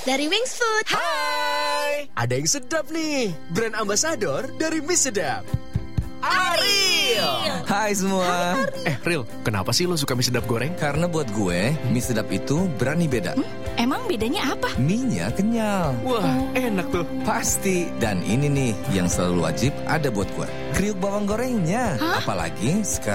dari Wings Food. Hai, ada yang sedap nih. Brand ambasador dari Mie Sedap. Ariel. Hai semua. Ril, kenapa sih lo suka mie sedap goreng? Karena buat gue, mie sedap itu berani beda. Emang bedanya apa? Mie-nya kenyal. Wah, enak tuh. Pasti. Dan ini nih yang selalu wajib ada buat gue. Kriuk bawang gorengnya. Apalagi sekarang